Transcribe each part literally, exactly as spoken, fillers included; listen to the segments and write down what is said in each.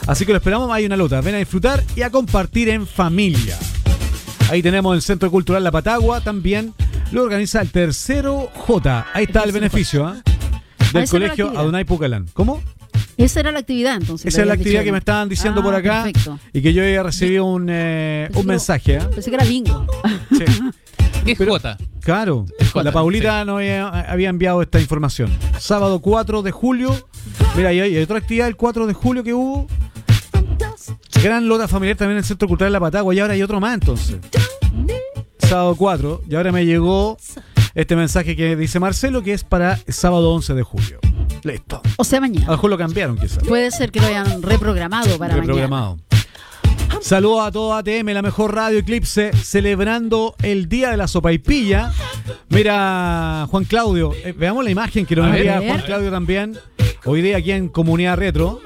Así que lo esperamos, hay una lota. Ven a disfrutar y a compartir en familia. Ahí tenemos el Centro Cultural La Patagua, también lo organiza el Tercero J. Ahí está el, el beneficio ¿eh? del colegio Adonai Pucalán. ¿Cómo? Esa era la actividad, entonces. Esa es la actividad que me estaban diciendo ah, por acá. Perfecto. Y que yo había recibido un, eh, un mensaje. ¿eh? Pensé que era bingo. Sí. Es Pero, J. Claro, es J, la Paulita sí. nos había, había enviado esta información. Sábado cuatro de julio. Mira, y hay, hay otra actividad el cuatro de julio que hubo. Gran lota familiar también en el Centro Cultural La Patagua. Y ahora hay otro más entonces. Sábado cuatro. Y ahora me llegó este mensaje que dice Marcelo que es para el sábado once de julio. Listo. O sea, mañana. A lo mejor lo cambiaron quizás. Puede ser que lo hayan reprogramado para reprogramado. mañana. Saludos a todo A T M, la mejor radio Eclipse, celebrando el día de la sopaipilla. Mira, Juan Claudio, eh, veamos la imagen que nos envía Juan Claudio también. Hoy día aquí en Comunidad Retro.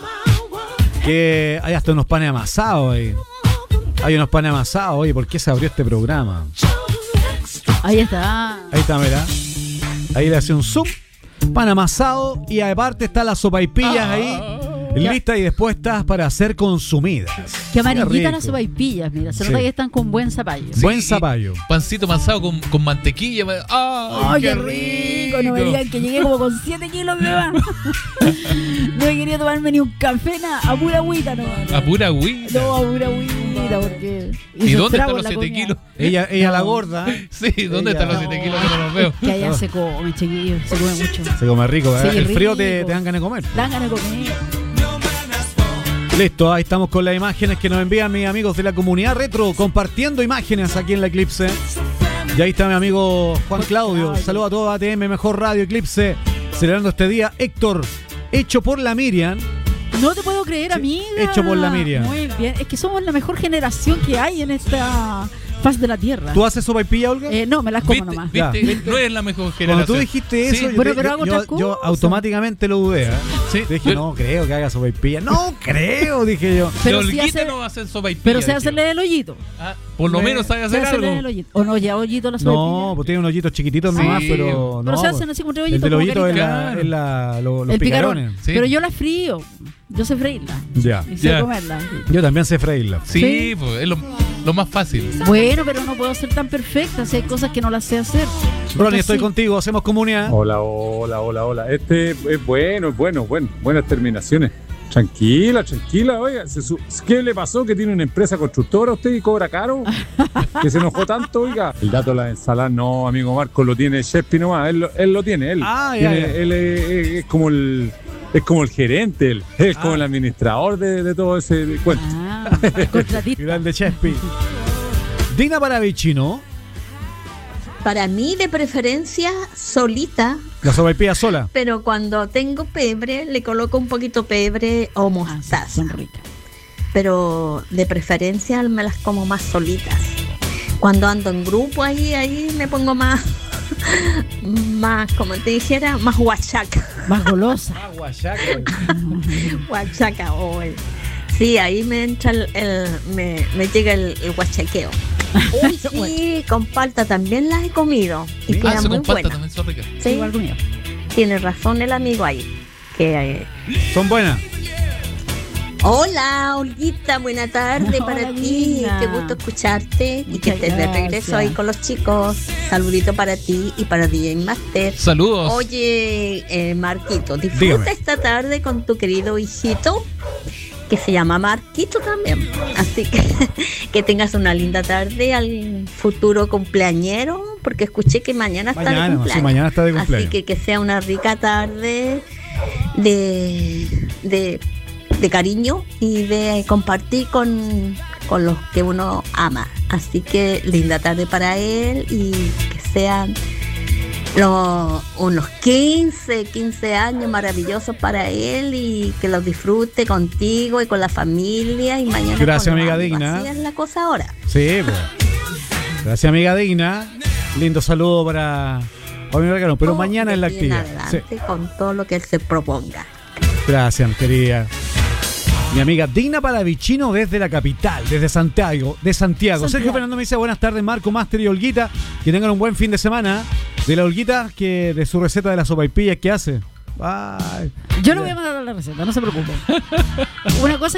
Que hay hasta unos panes amasados ahí. Hay unos panes amasados. Oye, ¿por qué se abrió este programa? Ahí está. Ahí está, mira. Ahí le hace un zoom. Pan amasado y aparte está las sopaipillas ah, ahí lista y después estás para ser consumidas. Qué amarillitas las sopaipillas, mira, se nota sí. que están con buen zapallo. Sí, buen zapallo. Pancito amasado con, con mantequilla. ¡Ay, ¡Ay, qué rico! No me digan que llegué como con siete kilos de más. No he querido tomarme ni un café, nada, a pura agüita, no. ¿A pura agüita? No, a pura agüita, porque... ¿Y dónde están los siete kilos? Ella, ella no. la gorda. Sí, ¿dónde ella, están los siete no. kilos que no los veo? Que allá no. se come, chiquillos, se come mucho. Se come rico, ¿verdad? Sí, el rico. frío te, te dan ganas de comer. Te dan ganas de comer. Listo, ahí estamos con las imágenes que nos envían mis amigos de la Comunidad Retro, compartiendo imágenes aquí en la Eclipse. Y ahí está mi amigo Juan Claudio. Saludos a todos A T M, mejor radio Eclipse, celebrando este día. Héctor, hecho por la Miriam. No te puedo creer, amiga. Hecho por la Miriam. Muy bien, es que somos la mejor generación que hay en esta faz de la tierra. ¿Tú haces sopaipilla, Olga? Eh, no, me las como ¿Viste, nomás. ¿viste? ¿Viste? No eres la mejor generación. Cuando tú dijiste eso, sí, yo, bueno, te, pero hago yo, otras yo, yo cosas. automáticamente lo dudé. ¿eh? Sí, dije, yo, no creo que haga sopaipilla. No creo, dije yo. Pero sí Olguita hace, no va a hacer sopaipilla. Pero sé hacerle el hoyito. Ah, por lo Me, menos sabe hacer algo. El hoyito. O no, ya hoyito la sopaipilla. No, pues tiene un hoyito chiquitito nomás, sí, pero pero no. se hacen así con tres hoyitos. El del hoyito es, la, la, es la, lo, los el picarones. Sí. Pero yo la frío. Yo sé freírla. Ya. Y sé ya. comerla. Yo también sé freírla. Sí, ¿Sí? pues es lo, lo más fácil. Bueno, pero no puedo ser tan perfecta. Si hay cosas que no las sé hacer. Ronnie, estoy contigo. Hacemos comunidad. Hola, hola, hola, hola. Este es bueno, es bueno, bueno. Buenas terminaciones. Tranquila, tranquila, oiga. ¿Qué le pasó? ¿Que tiene una empresa constructora usted y cobra caro? ¿Que se enojó tanto, oiga? El dato de la ensalada, no, amigo Marco, lo tiene Chespi nomás. Él, él lo tiene, él. Ah, tiene, ya, ya. Él es, es, es como el... Es como el gerente, él. Es ah. como el administrador de, de todo ese cuento. Ah, contratista. Grande Chespi. Dina Paravicino. Para mí, de preferencia, solita. La sopaipilla sola. Pero cuando tengo pebre, le coloco un poquito pebre o mostaza. Ah, sí, son ricas. Pero de preferencia me las como más solitas. Cuando ando en grupo, ahí, ahí me pongo más... más, como te dijera, más huachaca. Más golosa. Ah, huachaca. Huachaca, oh, el, sí, ahí me entra el, el me, me llega el, el huachaqueo. Uy, sí, bueno. Con palta también las he comido y ¿Sí? quedan Ah, muy con palta buenas. también son ricas. Sí, igual conmigo. Tiene razón el amigo ahí. Que eh, Son buenas. hola, Olguita, buena tarde para Hola, ti. linda. Qué gusto escucharte y Muchas que estés de gracias. regreso ahí con los chicos. Saludito para ti y para D J Master. Saludos. Oye, eh, Marquito, disfruta Dígame. esta tarde con tu querido hijito, que se llama Marquito también. Así que que tengas una linda tarde al futuro cumpleañero, porque escuché que mañana está Mañana, de cumpleaños. sí, mañana está de cumpleaños. Así que que sea una rica tarde de, de, de cariño y de compartir con, con los que uno ama. Así que linda tarde para él y que sean Los, unos quince, quince años maravillosos para él y que los disfrute contigo y con la familia y mañana. Gracias, con los amiga amigos. Digna. Así es la cosa ahora. Sí, pues. Gracias, amiga Digna. Lindo saludo para para mi regalo, pero Todo mañana de es la aquí en actividad. adelante, Sí. con todo lo que él se proponga. Gracias, querida. Mi amiga Digna Paravicino desde la capital, desde Santiago, de Santiago. Santiago. Sergio Fernando me dice buenas tardes, Marco, Master y Olguita. Que tengan un buen fin de semana. De la Olguita, que de su receta de las sopaipillas que hace. Ay. Yo no voy a mandar la receta, no se preocupen. Una cosa